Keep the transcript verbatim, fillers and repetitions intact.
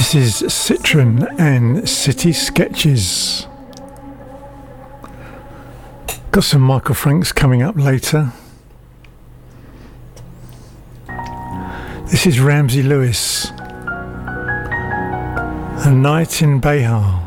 This is Citron and City Sketches. Got some Michael Franks coming up later. This is Ramsey Lewis, A Night in Behar.